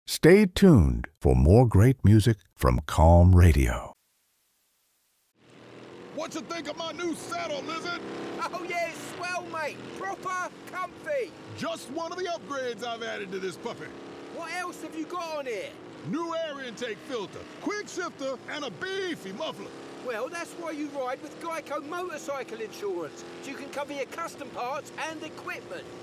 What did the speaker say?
Stay tuned for more great music from Calm Radio. What you think of my new saddle, Lizard? Oh yeah, it's swell, mate. Proper comfy. Just one of the upgrades I've added to this puppy. What else have you got on here? New air intake filter, quick shifter, and a beefy muffler. Well, that's why you ride with Geico Motorcycle Insurance. So you can cover your custom parts and equipment.